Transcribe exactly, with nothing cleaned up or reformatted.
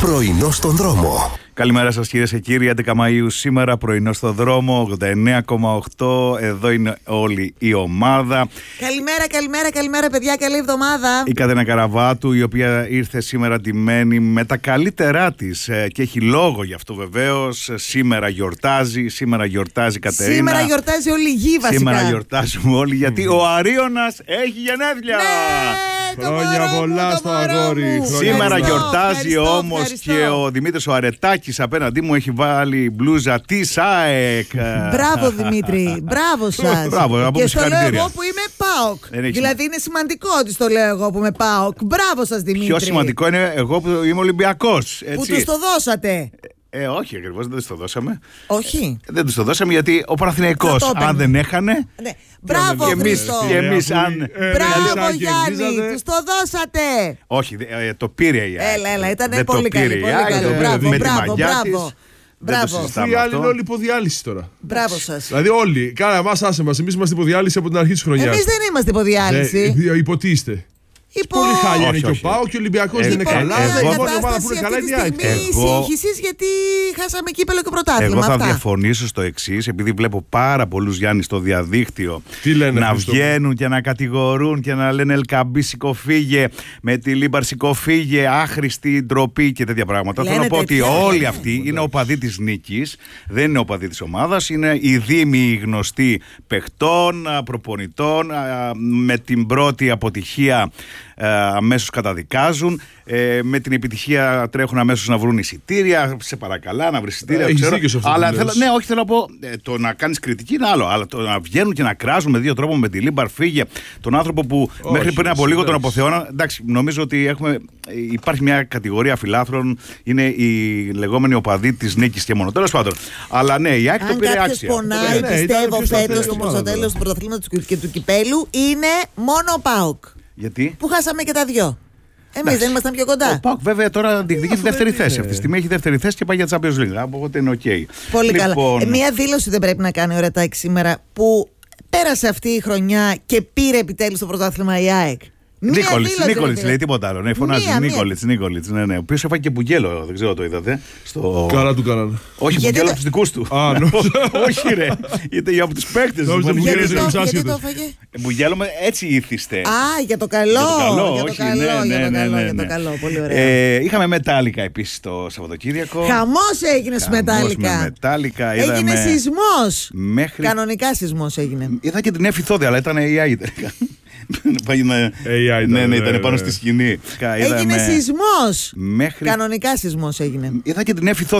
Πρωινό στον δρόμο. Καλημέρα σας κυρίες και κύριοι, έντεκα Μαΐου σήμερα, πρωινό στον δρόμο, ογδόντα εννέα κόμμα οκτώ, εδώ είναι όλη η ομάδα. Καλημέρα, καλημέρα, καλημέρα παιδιά, καλή εβδομάδα. Η Κατερίνα Καραβάτου, η οποία ήρθε σήμερα ντυμένη με τα καλύτερά της ε, και έχει λόγο γι' αυτό βεβαίως. Σήμερα γιορτάζει, σήμερα γιορτάζει η Κατερίνα. Σήμερα γιορτάζει όλη η γη βασικά. Σήμερα γιορτάζουμε όλοι γιατί mm. ο Αρίωνας έχει γενέθλια. Ναι, χρόνια πολλά στο αγόρι. Σήμερα γιορτάζει όμως και ο Δημήτρης ο Αρετάκης απέναντί μου, έχει βάλει μπλούζα της ΑΕΚ. Μπράβο Δημήτρη, μπράβο σας. Μπράβο, και στο λέω εγώ που είμαι ΠΑΟΚ. Δηλαδή είναι σημαντικό ότι στο λέω εγώ που είμαι ΠΑΟΚ. Μπράβο σας Δημήτρη. Πιο σημαντικό είναι εγώ που είμαι Ολυμπιακός. Που τους το δώσατε. Ε, όχι ακριβώς, δεν τους το δώσαμε. Όχι. Δεν τους το δώσαμε γιατί ο Παναθηναϊκός αν δεν έχανε. Ναι. Μπράβο και εμείς, Χριστό. και εμείς αν... Μπράβο Γιάννη, τους το δώσατε. Όχι, ε, το πήρε η ΑΕΚ. Έλα, έλα, ήταν πολύ καλή. Μπράβο, μπράβο, μπράβο. Μπράβο. Οι άλλοι είναι όλοι υποδιάλυση τώρα. Μπράβο σας. Δηλαδή όλοι. Κάνα εμάς, άσε μας. Εμείς είμαστε υποδιάλυση από την αρχή της χρονιάς. Εμείς δεν είμαστε υποδιάλυση. Ε, υποτίστε. Υπό... Πολύ χάλια είναι όχι, και ο όχι. ΠΑΟΚ και ο Ολυμπιακός δεν είναι εγώ- καλά. εγώ- Η εγώ- μόνη ομάδα που είναι καλά είναι η ΑΕΚ. Εγώ- σύγχυσης γιατί χάσαμε κύπελο και πρωτάθλημα. Εγώ θα αυτά. διαφωνήσω στο εξής, επειδή βλέπω πάρα πολλούς Γιάννη στο διαδίκτυο Τι λένε, να Χριστό? βγαίνουν και να κατηγορούν και να λένε Ελκαμπή σηκωφίγε, με τη Λίμπαρ σηκωφίγε, άχρηστη ντροπή και τέτοια πράγματα. Λένε Θέλω να πω ότι τέτοια. όλοι αυτοί είναι οπαδοί της νίκης, δεν είναι οπαδοί της ομάδας, είναι οι δήμοι γνωστοί παιχτών, προπονητών, α, με την πρώτη αποτυχία αμέσως καταδικάζουν, ε, με την επιτυχία τρέχουν αμέσως να βρουν εισιτήρια. Σε παρακαλά να βρει εισιτήρια. Έχεις ξέρω. δίκιο σε αυτό Αλλά που θέλω, λες. ναι, όχι, θέλω να πω, ε, το να κάνεις κριτική είναι άλλο. Αλλά το να βγαίνουν και να κράζουν με δύο τρόπους με τη Λίμπαρ φύγε τον άνθρωπο που Όχι, μέχρι πριν από λίγο τον εντάξει. αποθεώναν. Εντάξει, νομίζω ότι έχουμε, υπάρχει μια κατηγορία φιλάθρων, είναι οι λεγόμενοι οπαδοί της νίκης και μόνο. Τέλος πάντων. Αλλά ναι, η ΑΕΚ το Αν πήρε κάποιος άξια. πονάει, Ναι, ναι, ήταν πιστεύω πιο σταθερή φέτος ομάδα προς το τώρα. τέλος του πρωταθλήματος και του κυπέλου, είναι μόνο ο ΠΑΟΚ. Γιατί? Που χάσαμε και τα δυο. Εμείς δεν ήμασταν πιο κοντά. Ο ΠΑΟΚ βέβαια τώρα διεκδικεί τη δεύτερη δεν θέση. είναι. Αυτή τη στιγμή έχει δεύτερη θέση και πάει για Champions League. Οπότε είναι οκ. Πολύ Λοιπόν, καλά. Ε, μία δήλωση δεν πρέπει να κάνει ο Ρετάκης σήμερα που πέρασε αυτή η χρονιά και πήρε επιτέλους το πρωτάθλημα η ΑΕΚ. Μία Νίκολιτς, δήλωση, Νίκολιτς ρε, λέει τίποτα άλλο. Ναι, φωνάζει Μία, μία. Νίκολιτς, Νίκολιτς. Ναι, ναι. Ο οποίος έφαγε και μπουγγέλο, δεν ξέρω το είδατε. Στο... Καλά του κάνανε. Όχι, Γιατί μπουγγέλο το- από τους δικούς του. Α, νόμιζα. Όχι, ρε. Ήταν από τους παίκτες. Νόμιζα Λοιπόν, μπουγγέλο Γιατί είναι το, γιατί άσχετος. το έφαγε. Μπουγγέλο με- έτσι ήθιστε. Α, για το καλό. Για το καλό, για το όχι, καλό, ναι, για το ναι, καλό, ναι, για ναι. το καλό. Πολύ ωραία. Ε, είχαμε Μετάλλικα επίσης το Σαββατοκύριακο. Χαμός έγινε στους Χαμός με Μετάλλικα. Μετάλλικα. Έγινε Είδαμε σεισμός. μέχρι- Κανονικά σεισμός έγινε. Είδα και την Εύη Θόδη, αλλά ήταν έι άι τελικά. Πάει να- έι άι ήταν, Ναι, ναι, ναι, ήταν ναι. πάνω στη σκηνή. Έγινε Είδαμε σεισμός. μέχρι- Κανονικά σεισμός έγινε. Είδα και την Εύη Θόδη.